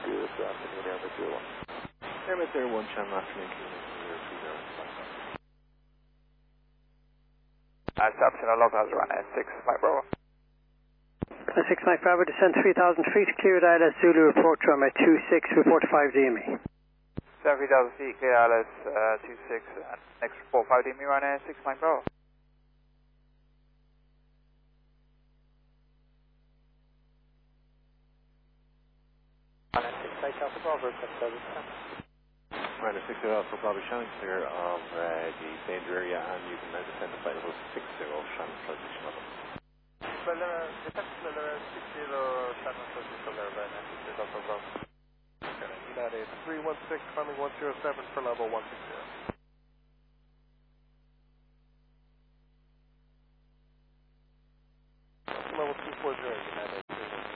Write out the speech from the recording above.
Good afternoon, Airmet 01. Airmet 01, channel afternoon, Kilo 30. Stop channel locals run 6 Mike Bravo. 6 Mike Bravo, descend 3,000 feet, cleared ILS Zulu, report to Airmet 26, report to 5 DME. 30,000 feet, clear ILS 26, next report 5 DME run 6 Mike Bravo. Mike Alpha Bravo, 7,000. Right, 60 Alpha Bravo, Shannon, clear of the danger area, and you can descend the flight level 60, Shannon, transition level. Defense level 60, Shannon, transition level, 60 Alpha Bravo. Okay, United 316, climbing 107 for level 160.